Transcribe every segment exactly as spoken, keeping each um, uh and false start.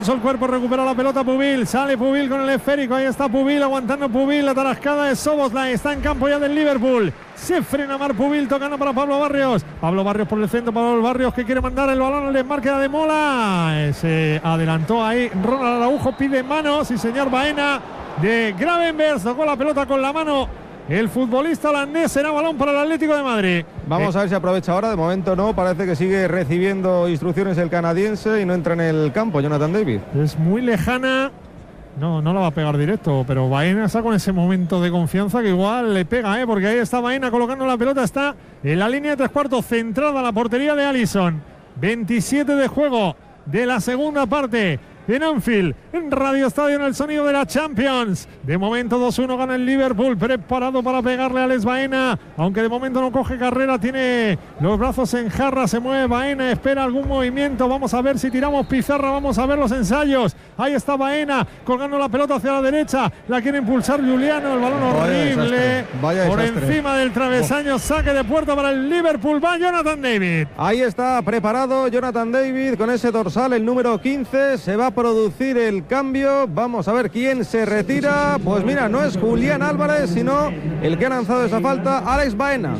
El cuerpo, recupera la pelota Pubil, sale Pubil con el esférico, ahí está Pubil, aguantando Pubil, la tarascada de Szoboszlai, está en campo ya del Liverpool, se frena Marc Pubil, tocando para Pablo Barrios, Pablo Barrios por el centro, Pablo Barrios que quiere mandar el balón al desmarque de Ademola, se adelantó ahí Ronald Araujo, pide mano, sí señor, Baena de Gravenberch, tocó la pelota con la mano. El futbolista holandés, será balón para el Atlético de Madrid. Vamos eh. a ver si aprovecha ahora. De momento no, parece que sigue recibiendo instrucciones el canadiense y no entra en el campo Jonathan David. Es muy lejana. No, no la va a pegar directo, pero Baena está con ese momento de confianza que igual le pega, ¿eh? Porque ahí está Baena colocando la pelota, está en la línea de tres cuartos, centrada a la portería de Alisson. veintisiete de juego de la segunda parte. En Anfield, en Radio Estadio, en el sonido de la Champions. De momento dos uno gana el Liverpool, preparado para pegarle a Alex Baena, aunque de momento no coge carrera, tiene los brazos en jarra, se mueve Baena, espera algún movimiento, vamos a ver si tiramos pizarra, vamos a ver los ensayos. Ahí está Baena, colgando la pelota hacia la derecha, la quiere impulsar Juliano, el balón horrible, Vaya por desastre. encima del travesaño, saque de puerta para el Liverpool, va Jonathan David. Ahí está preparado Jonathan David con ese dorsal, el número quince, se va a producir el cambio. Vamos a ver quién se retira. Pues mira, no es Julián Álvarez, sino el que ha lanzado esa falta, Alex Baena.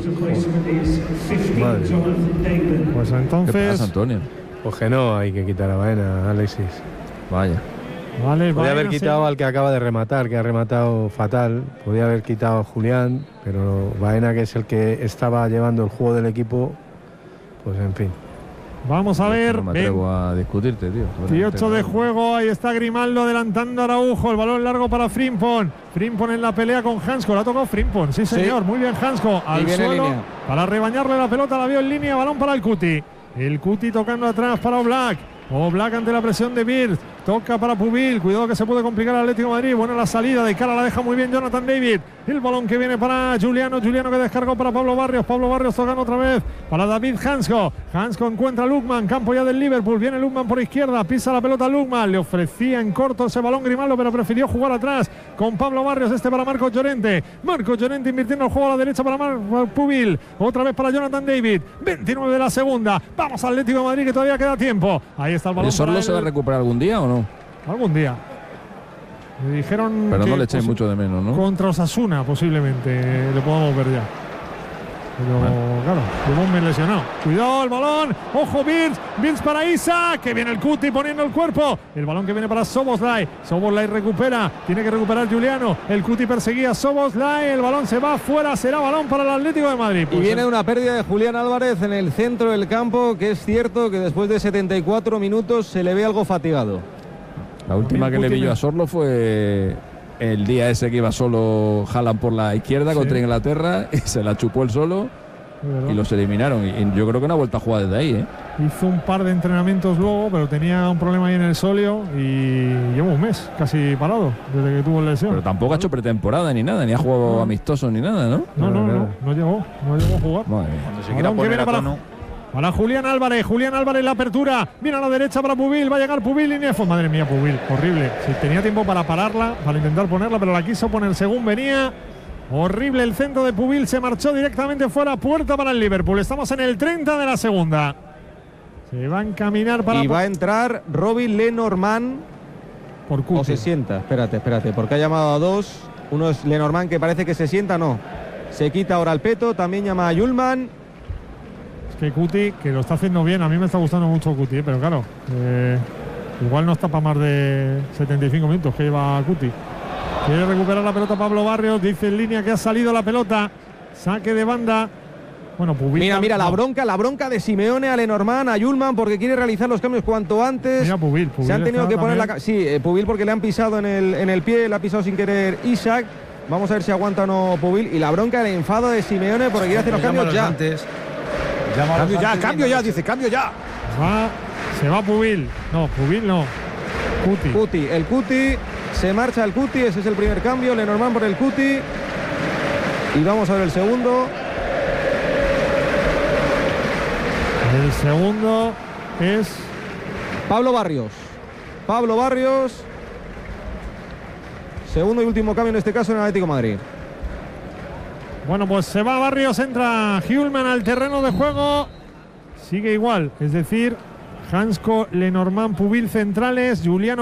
Madre. Pues entonces, ¿Qué pasa, Antonio? Pues que no, hay que quitar a Baena, Alexis. Vaya. vale, Podía haber Baena, quitado sí. al que acaba de rematar, que ha rematado fatal. Podía haber quitado a Julián, pero Baena, que es el que estaba llevando el juego del equipo, pues en fin. Vamos a ver. No me atrevo a discutirte, tío. dieciocho de juego, ahí está Grimaldo adelantando a Araujo, el balón largo para Frimpong. Frimpong en la pelea con Hansko, la ha tocado Frimpong, sí señor, sí. Muy bien Hansko, al suelo para rebañarle la pelota, la vio en línea, balón para el Cuti. El Cuti tocando atrás para Oblak. Oblak ante la presión de Bird, toca para Pubil, cuidado que se puede complicar el Atlético de Madrid, buena la salida, de cara la deja muy bien Jonathan David, el balón que viene para Juliano, Juliano que descargó para Pablo Barrios, Pablo Barrios tocando otra vez para David Hansko, Hansko encuentra a Lukman, campo ya del Liverpool, viene Lukman por izquierda, pisa la pelota a Lukman, le ofrecía en corto ese balón Grimaldo, pero prefirió jugar atrás con Pablo Barrios, este para Marcos Llorente, Marcos Llorente invirtiendo el juego a la derecha para Mar Pubil, otra vez para Jonathan David, veintinueve de la segunda, vamos al Atlético de Madrid que todavía queda tiempo, ahí está el balón. ¿El Sorlo el... se va a recuperar algún día o no? Algún día. Me dijeron pero que no le echéis mucho de menos, ¿no? Contra Osasuna posiblemente lo podamos ver ya. Pero bueno, claro, llevó un mes lesionado. Cuidado el balón, ojo Birch, Birch para Isa, que viene el Cuti poniendo el cuerpo. El balón que viene para Szoboszlai, Szoboszlai recupera, tiene que recuperar Juliano. El Cuti perseguía a Szoboszlai, el balón se va fuera, será balón para el Atlético de Madrid. Pues y viene una pérdida de Julián Álvarez en el centro del campo, que es cierto que después de setenta y cuatro minutos se le ve algo fatigado. La última que le vi yo a Sorlo fue el día ese que iba solo Haaland por la izquierda, sí, contra Inglaterra, y se la chupó él solo y los eliminaron. Y yo creo que no ha vuelto a jugar desde ahí, ¿eh? Hizo un par de entrenamientos luego, pero tenía un problema ahí en el solio y lleva un mes casi parado desde que tuvo la lesión. Pero tampoco ha hecho pretemporada ni nada, ni ha jugado no. amistoso ni nada, ¿no? No, no, no, no, no llegó, no llegó a jugar. Madre mía. Cuando se quiera poner a tono. Para Julián Álvarez, Julián Álvarez la apertura, mira a la derecha para Pubil, va a llegar Pubil y Nefo, madre mía Pubil, horrible, si tenía tiempo para pararla, para intentar ponerla, pero la quiso poner según venía, horrible el centro de Pubil, se marchó directamente fuera, puerta para el Liverpool, estamos en el treinta de la segunda, se va a encaminar para... Y va a entrar Robin Lenormand, por Cuti. O se sienta, espérate, espérate, porque ha llamado a dos, uno es Lenormand que parece que se sienta, no, se quita ahora el peto, también llama a Yulman. Que Cuti, que lo está haciendo bien, a mí me está gustando mucho Cuti, ¿eh? Pero claro, eh, igual no está para más de setenta y cinco minutos que lleva Cuti. Quiere recuperar la pelota Pablo Barrios, dice en línea que ha salido la pelota, saque de banda. Bueno, Pubil. Mira, mira, la bronca, la bronca de Simeone a Lenormand, a Yulman, porque quiere realizar los cambios cuanto antes. Mira, Pubil, Pubil se han tenido que poner también. la... Sí, eh, Pubil porque le han pisado en el, en el pie, le ha pisado sin querer Isaac. Vamos a ver si aguanta o no Pubil. Y la bronca, el enfado de Simeone porque quiere hacer los cambios ya. Antes. Cambio ya, cambio ya, dice, cambio ya. Va, se va Pubil. No, Pubil no. Cuti. Cuti, el Cuti, se marcha el Cuti, ese es el primer cambio, Lenormand por el Cuti. Y vamos a ver el segundo. El segundo es Pablo Barrios. Pablo Barrios. Segundo y último cambio en este caso en el Atlético de Madrid. Bueno, pues se va Barrios, entra Hjulman al terreno de juego. Sigue igual, es decir, Hansko, Lenormand, Pubil centrales, Juliano